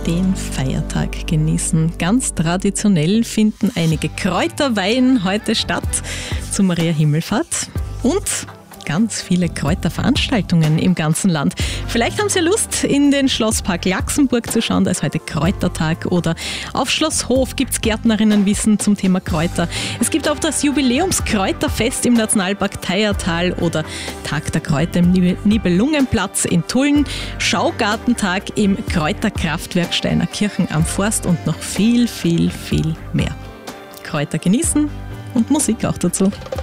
den Feiertag genießen. Ganz traditionell finden einige Kräuterweihen heute statt zu Maria Himmelfahrt und ganz viele Kräuterveranstaltungen im ganzen Land. Vielleicht haben Sie Lust, in den Schlosspark Laxenburg zu schauen, da ist heute Kräutertag, oder auf Schloss Hof gibt es Gärtnerinnenwissen zum Thema Kräuter. Es gibt auch das Jubiläumskräuterfest im Nationalpark Thayertal oder Tag der Kräuter im Nibelungenplatz in Tulln, Schaugartentag im Kräuterkraftwerk Steinerkirchen am Forst und noch viel, viel, viel mehr. Kräuter genießen und Musik auch dazu.